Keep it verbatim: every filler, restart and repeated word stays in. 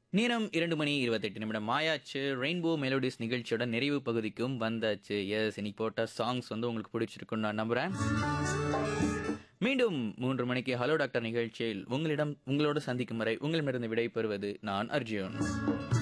நேரம் இரண்டு மணி இருபத்தெட்டு நிமிடம் ஆயாச்சு. ரெயின்போ மெலோடிஸ் நிகழ்ச்சியோட நிறைவு பகுதிக்கும் வந்தாச்சு. எஸ், இன்னைக்கு போட்ட சாங்ஸ் வந்து உங்களுக்கு பிடிச்சிருக்குன்னு நான் நம்புறேன். மீண்டும் மூன்று மணிக்கு ஹலோ டாக்டர் நிகழ்ச்சியில் உங்களிடம் உங்களோடு சந்திக்கும் வரை உங்களிடமிருந்து விடை பெறுவது நான் அர்ஜுன்.